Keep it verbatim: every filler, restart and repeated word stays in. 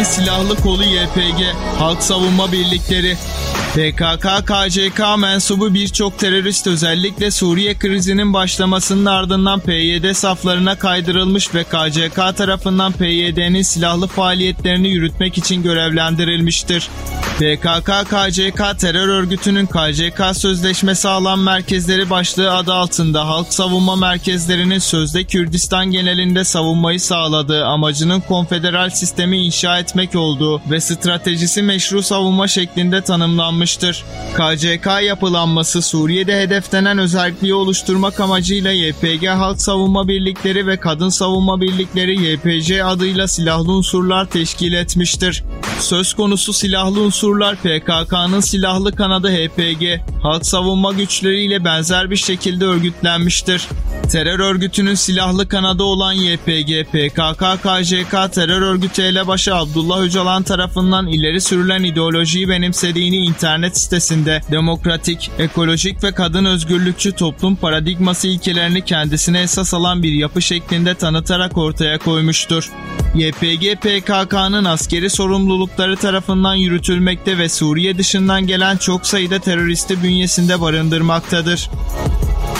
silahlı kolu Y P G, Halk Savunma Birlikleri. P K K K C K mensubu birçok terörist özellikle Suriye krizinin başlamasının ardından P Y D saflarına kaydırılmış ve K C K tarafından P Y D'nin silahlı faaliyetlerini yürütmek için görevlendirilmiştir. P K K K C K terör örgütünün K C K sözleşmesi alan merkezleri başlığı adı altında halk savunma merkezlerinin sözde Kürdistan genelinde savunmayı sağladığı, amacının konfederal sistemi inşa etmek olduğu ve stratejisi meşru savunma şeklinde tanımlanmıştır. K C K yapılanması Suriye'de hedeflenen özelliği oluşturmak amacıyla Y P G Halk Savunma Birlikleri ve Kadın Savunma Birlikleri Y P J adıyla silahlı unsurlar teşkil etmiştir. Söz konusu silahlı unsurlar P K K'nın silahlı kanadı H P G, halk savunma güçleriyle benzer bir şekilde örgütlenmiştir. Terör örgütünün silahlı kanadı olan Y P G, P K K K C K terör örgütü elebaşı Abdullah Öcalan tarafından ileri sürülen ideolojiyi benimsediğini internet sitesinde demokratik, ekolojik ve kadın özgürlükçü toplum paradigması ilkelerini kendisine esas alan bir yapı şeklinde tanıtarak ortaya koymuştur. Y P G, P K K'nın askeri sorumlulukları tarafından yürütülmekte ve Suriye dışından gelen çok sayıda teröristi bünyesinde barındırmaktadır.